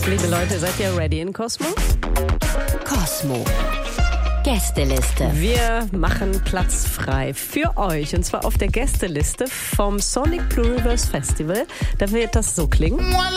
Liebe Leute, seid ihr ready in Cosmo? Cosmo. Gästeliste. Wir machen Platz frei für euch. Und zwar auf der Gästeliste vom Sonic Pluriverse Festival. Da wird das so klingen.